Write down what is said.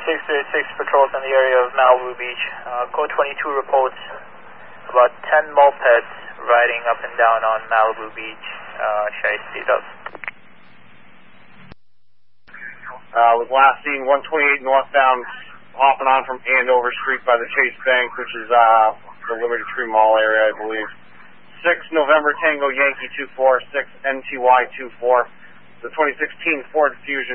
636 patrols in the area of Malibu Beach. Code 22 reports about 10 mopeds riding up and down on Malibu Beach. Shade C-Dubs. Was last seen 128 northbound, hopping on from Andover Street by the Chase Bank, which is the Liberty Tree Mall area, I believe. 6 November Tango Yankee 246 NTY 24. The 2016 Ford Fusion